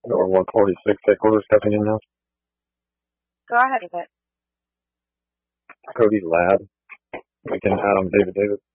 Or 146 headquarters stepping in now. Go ahead with it. Cody Ladd. We can Adam David Davis.